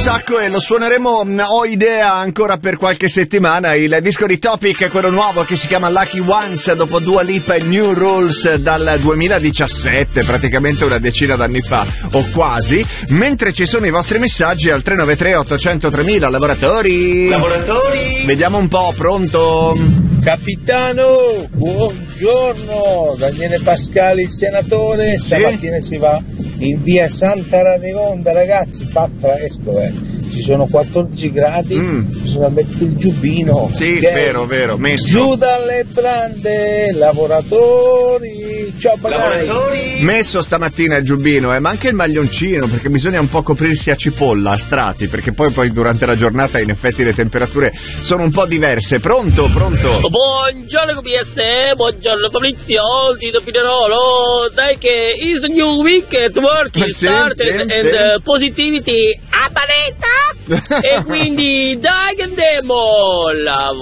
sacco e lo suoneremo, ho idea, ancora per qualche settimana. Il disco di Topic, quello nuovo che si chiama Lucky Ones, dopo Dua Lipa e New Rules dal 2017, praticamente una decina d'anni fa o quasi. Mentre ci sono i vostri messaggi al 393 800 3000. Lavoratori, vediamo un po'. Pronto? Capitano, buongiorno, Daniele Pascali, il senatore. Sì? Stamattina si va in via Santa Radegonda, ragazzi, fa fresco, ci sono 14 gradi, bisogna mettere il giubbino. Sì, okay? vero, messo. Giù dalle brande, lavoratori, ciao lavoratori. Messo stamattina il giubbino, ma anche il maglioncino, perché bisogna un po' coprirsi a cipolla, a strati, perché poi durante la giornata in effetti le temperature sono un po' diverse. Pronto? Buongiorno QPS, buongiorno Fabrizio, Tito Pinerolo, sai che is a new week at work is started and positivity a paletta e quindi dai che andiamo,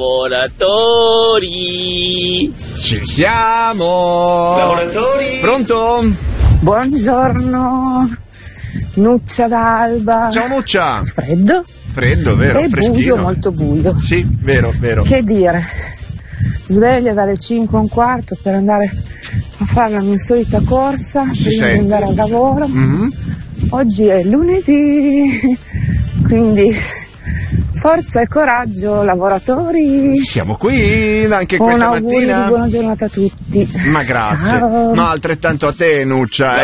lavoratori. Ci siamo! Lavoratori! Pronto? Buongiorno, Nuccia d'Alba. Ciao Nuccia! Freddo, vero, e freschino. buio, molto buio. Sì, vero. Che dire, sveglia dalle 5:15 per andare a fare la mia solita corsa, prima di andare al lavoro. Oggi è lunedì, quindi forza e coraggio, lavoratori. Siamo qui anche questa mattina. Un augurio di buona giornata a tutti. Ma grazie. Ciao. Ma altrettanto a te, Nuccia.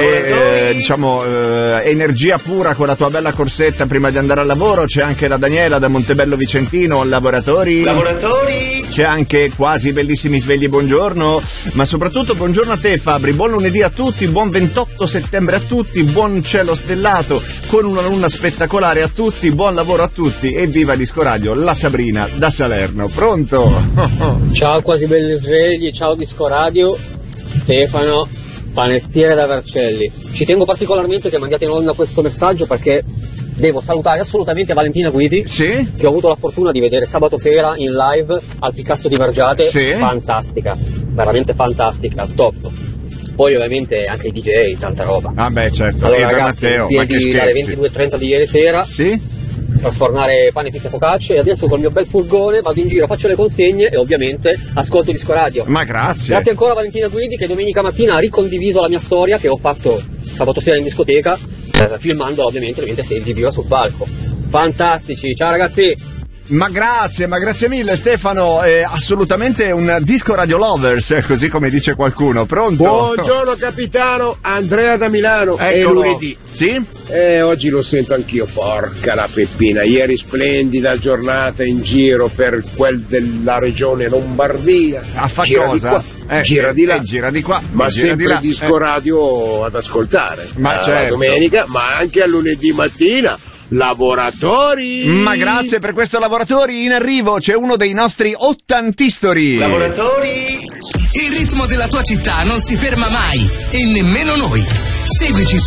Energia pura con la tua bella corsetta prima di andare al lavoro. C'è anche la Daniela da Montebello Vicentino. Lavoratori. C'è anche quasi bellissimi svegli, buongiorno. Ma soprattutto buongiorno a te, Fabri. Buon lunedì a tutti, buon 28 settembre a tutti, buon cielo stellato con una luna spettacolare a tutti, buon lavoro a tutti e viva Disco Radio, la Sabrina da Salerno. Pronto? Ciao quasi belli svegli, ciao Disco Radio, Stefano, panettiere da Vercelli. Ci tengo particolarmente che mandiate in onda questo messaggio perché devo salutare assolutamente Valentina Guidi, sì? Che ho avuto la fortuna di vedere sabato sera in live al Picasso di Vergiate. Sì? Fantastica, veramente fantastica, top. Poi ovviamente anche i DJ, tanta roba. Ah beh, certo. Allora e ragazzi, Matteo, ma che dalle scherzi. 22:30 di ieri sera, sì? Trasformare pane, pizza e focacce, e adesso col mio bel furgone vado in giro, faccio le consegne e ovviamente ascolto Disco Radio. Ma grazie. Grazie ancora a Valentina Guidi che domenica mattina ha ricondiviso la mia storia che ho fatto sabato sera in discoteca, filmando ovviamente mentre si esibiva sul palco. Fantastici, ciao ragazzi! Ma grazie mille Stefano, assolutamente un Disco Radio Lovers, così come dice qualcuno. Pronto? Buongiorno capitano, Andrea da Milano. È lunedì. Sì? Oggi lo sento anch'io, porca la peppina. Ieri splendida giornata in giro per quel della regione Lombardia. A fa gira cosa? Di qua, gira di là, gira di qua, ma gira sempre di là. Disco Radio ad ascoltare. Ma certo. La domenica, ma anche a lunedì mattina. Lavoratori! Ma grazie per questo, lavoratori. In arrivo c'è uno dei nostri ottantistori. Lavoratori! Il ritmo della tua città non si ferma mai e nemmeno noi. Seguici